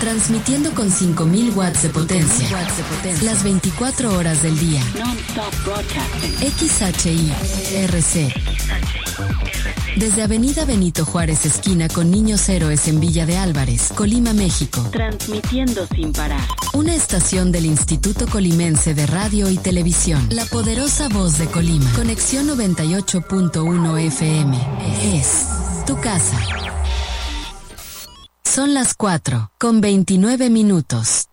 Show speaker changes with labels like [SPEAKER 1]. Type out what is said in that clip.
[SPEAKER 1] Transmitiendo con 5000 watts de potencia. Las 24 horas del día. XHI-RC. Desde Avenida Benito Juárez, esquina con Niños Héroes en Villa de Álvarez, Colima, México.
[SPEAKER 2] Transmitiendo sin parar.
[SPEAKER 1] Una estación del Instituto Colimense de Radio y Televisión. La poderosa voz de Colima. Conexión 98.1 FM. Es tu casa. Son las 4:29.